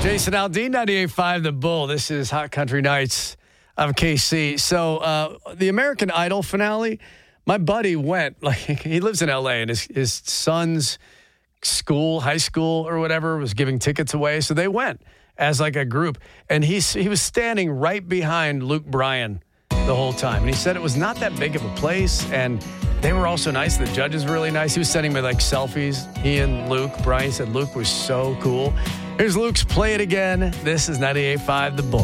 Jason Aldean, 98.5 The Bull. This is Hot Country Nights of KC. So the American Idol finale, my buddy went, like he lives in LA, and his son's school, high school or whatever, was giving tickets away. So they went as like a group. And he was standing right behind Luke Bryan the whole time. And he said it was not that big of a place. And they were also nice. The judges were really nice. He was sending me like selfies. He and Luke Bryan said Luke was so cool. Here's Luke's Play It Again. This is 98.5 The Bull.